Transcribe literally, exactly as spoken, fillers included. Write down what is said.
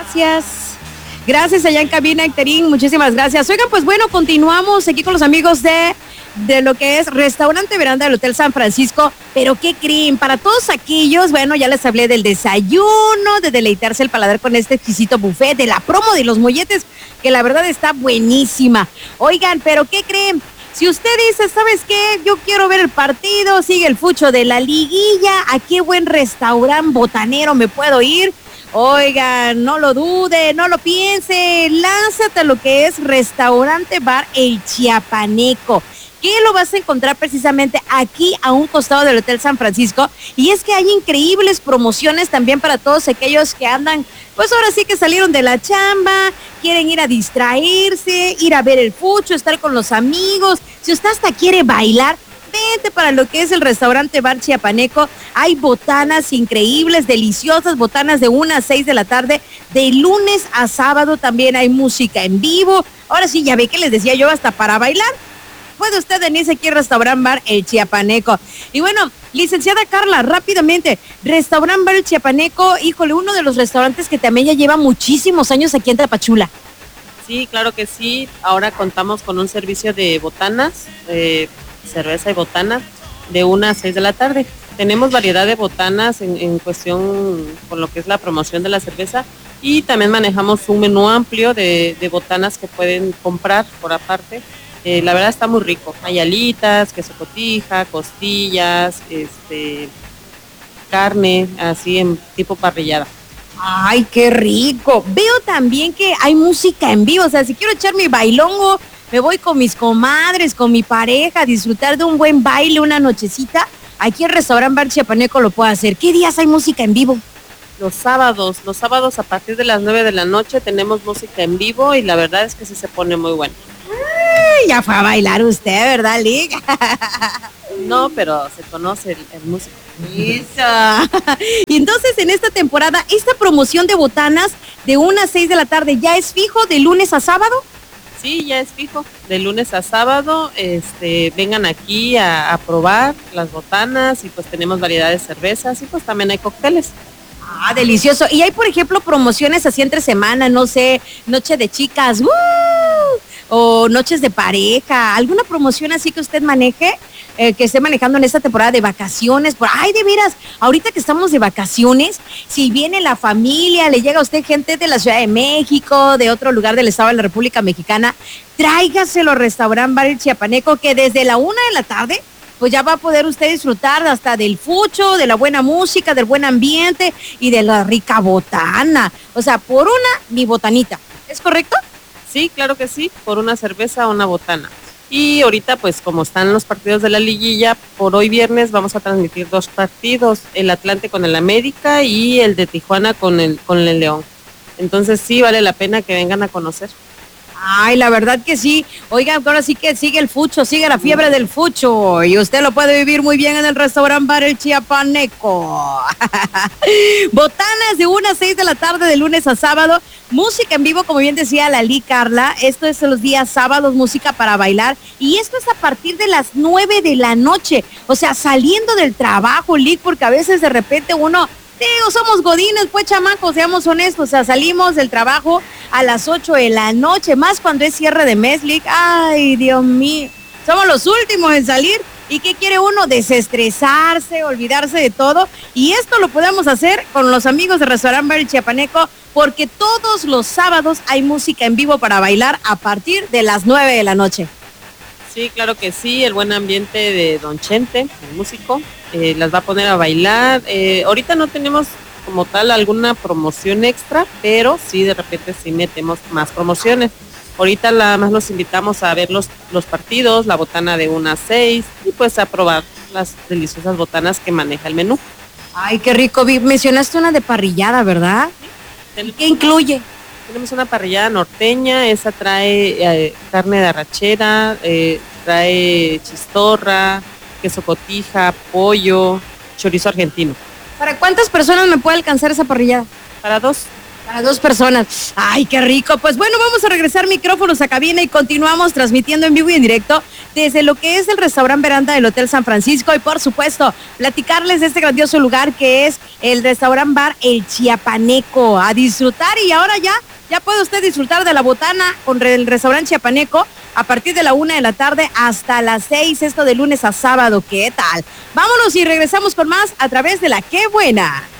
Gracias. Gracias allá en cabina, Héctorín, muchísimas gracias. Oigan, pues bueno, continuamos aquí con los amigos de, de lo que es Restaurante Veranda del Hotel San Francisco, pero ¿qué creen? Para todos aquellos, bueno, ya les hablé del desayuno, de deleitarse el paladar con este exquisito buffet, de la promo de los molletes, que la verdad está buenísima. Oigan, pero ¿qué creen? Si usted dice, ¿sabes qué? Yo quiero ver el partido, sigue el fucho de la liguilla, ¿a qué buen restaurante botanero me puedo ir? Oigan, no lo dude, no lo piense, lánzate a lo que es Restaurante Bar El Chiapaneco, que lo vas a encontrar precisamente aquí a un costado del Hotel San Francisco. Y es que hay increíbles promociones también para todos aquellos que andan, pues ahora sí que salieron de la chamba, quieren ir a distraerse, ir a ver el fucho, estar con los amigos. Si usted hasta quiere bailar, vente para lo que es el Restaurante Bar Chiapaneco. Hay botanas increíbles, deliciosas, botanas de una a seis de la tarde, de lunes a sábado también hay música en vivo. Ahora sí, ya ve que les decía yo, hasta para bailar. Puede usted venirse aquí al Restaurante Bar El Chiapaneco. Y bueno, licenciada Carla, rápidamente, Restaurante Bar El Chiapaneco, híjole, uno de los restaurantes que también ya lleva muchísimos años aquí en Tapachula. Sí, claro que sí. Ahora contamos con un servicio de botanas, eh, cerveza y botana, de una a seis de la tarde. Tenemos variedad de botanas en, en cuestión con lo que es la promoción de la cerveza, y también manejamos un menú amplio de, de botanas que pueden comprar por aparte. Eh, la verdad está muy rico. Hay alitas, queso cotija, costillas, este, carne, así en tipo parrillada. Ay, qué rico. Veo también que hay música en vivo. O sea, si quiero echar mi bailongo, me voy con mis comadres, con mi pareja, a disfrutar de un buen baile, una nochecita. Aquí en Restaurante Bar Chiapaneco lo puedo hacer. ¿Qué días hay música en vivo? Los sábados, los sábados a partir de las nueve de la noche tenemos música en vivo, y la verdad es que sí se pone muy bueno. Ay, ya fue a bailar usted, ¿verdad, Lick? No, pero se conoce el, el músico. Eso. Y entonces en esta temporada, esta promoción de botanas de una a seis de la tarde, ¿ya es fijo de lunes a sábado? Sí, ya es fijo, de lunes a sábado. Este, vengan aquí a, a probar las botanas, y pues tenemos variedad de cervezas, y pues también hay cócteles. Ah, delicioso. Y hay, por ejemplo, promociones así entre semana, no sé, noche de chicas, ¡uh! O noches de pareja, alguna promoción así que usted maneje, eh, que esté manejando en esta temporada de vacaciones. Por, ay, de veras, ahorita que estamos de vacaciones, si viene la familia, le llega a usted gente de la Ciudad de México, de otro lugar del estado de la República Mexicana, tráigaselo al Restaurante Bar El Chiapaneco, que desde la una de la tarde, pues ya va a poder usted disfrutar hasta del fucho, de la buena música, del buen ambiente y de la rica botana. O sea, por una, mi botanita. ¿Es correcto? Sí, claro que sí, por una cerveza o una botana. Y ahorita, pues como están los partidos de la liguilla, por hoy viernes vamos a transmitir dos partidos, el Atlante con el América y el de Tijuana con el, con el León. Entonces sí, vale la pena que vengan a conocer. Ay, la verdad que sí. Oiga, ahora sí que sigue el fucho, sigue la fiebre del fucho. Y usted lo puede vivir muy bien en el Restaurante Bar El Chiapaneco. Botanas de una a seis de la tarde, de lunes a sábado. Música en vivo, como bien decía Lali Carla. Esto es los días sábados, música para bailar. Y esto es a partir de las nueve de la noche. O sea, saliendo del trabajo, Lick, porque a veces de repente uno... Digo, somos godines, pues chamacos, seamos honestos, o sea, salimos del trabajo a las ocho de la noche, más cuando es cierre de mes, Lick. Ay, Dios mío, somos los últimos en salir. ¿Y qué quiere uno? Desestresarse, olvidarse de todo. Y esto lo podemos hacer con los amigos de Restaurante Bar El Chiapaneco, porque todos los sábados hay música en vivo para bailar a partir de las nueve de la noche. Sí, claro que sí, el buen ambiente de Don Chente, el músico, eh, las va a poner a bailar. Eh, ahorita no tenemos como tal alguna promoción extra, pero sí de repente sí metemos más promociones. Ahorita nada más los invitamos a ver los, los partidos, la botana de una a seis, y pues a probar las deliciosas botanas que maneja el menú. Ay, qué rico. Mencionaste una de parrillada, ¿verdad? Sí. ¿Qué incluye? Tenemos una parrillada norteña, esa trae eh, carne de arrachera, eh, trae chistorra, queso cotija, pollo, chorizo argentino. ¿Para cuántas personas me puede alcanzar esa parrillada? Para dos. Para dos personas. Ay, qué rico. Pues bueno, vamos a regresar micrófonos a cabina y continuamos transmitiendo en vivo y en directo desde lo que es el restaurante Veranda del Hotel San Francisco y por supuesto platicarles de este grandioso lugar que es el restaurante bar El Chiapaneco. A disfrutar y ahora ya, ya puede usted disfrutar de la botana con el restaurante Chiapaneco a partir de la una de la tarde hasta las seis, esto de lunes a sábado. ¿Qué tal? Vámonos y regresamos con más a través de la Qué Buena.